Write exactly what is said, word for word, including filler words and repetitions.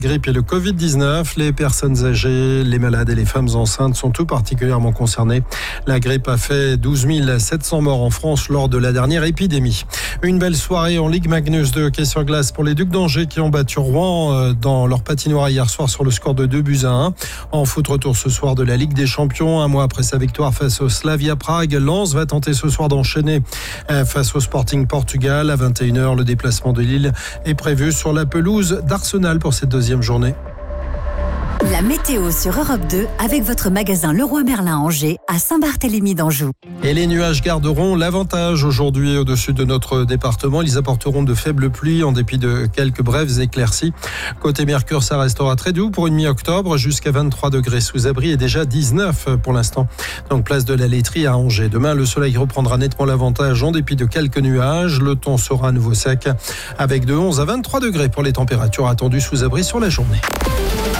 Grippe et le covid dix-neuf, les personnes âgées, les malades et les femmes enceintes sont tout particulièrement concernés. La grippe a fait douze mille sept cents morts en France lors de la dernière épidémie. Une belle soirée en Ligue Magnus de hockey sur glace pour les Ducs d'Angers qui ont battu Rouen dans leur patinoire hier soir sur le score de deux buts à un. En foot, retour ce soir de la Ligue des Champions. Un mois après sa victoire face au Slavia Prague, Lens va tenter ce soir d'enchaîner face au Sporting Portugal. À vingt et une heures, le déplacement de Lille est prévu sur la pelouse d'Arsenal pour cette deuxième journée. La météo sur Europe deux avec votre magasin Leroy Merlin Angers à Saint-Barthélemy d'Anjou. Et les nuages garderont l'avantage aujourd'hui au-dessus de notre département. Ils apporteront de faibles pluies en dépit de quelques brèves éclaircies. Côté Mercure, ça restera très doux pour une mi-octobre, jusqu'à vingt-trois degrés sous abri et déjà dix-neuf pour l'instant. Donc place de la laiterie à Angers. Demain, le soleil reprendra nettement l'avantage en dépit de quelques nuages. Le temps sera à nouveau sec avec de onze à vingt-trois degrés pour les températures attendues sous abri sur la journée.